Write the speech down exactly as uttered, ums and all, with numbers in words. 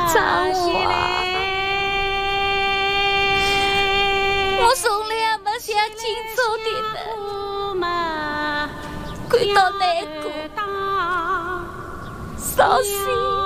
查我！我从来没想清楚的呢，看到难过、伤心。